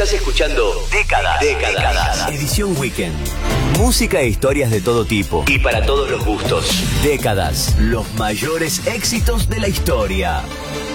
Estás escuchando Décadas. Edición Weekend. Música e historias de todo tipo. Y para todos los gustos. Décadas. Los mayores éxitos de la historia.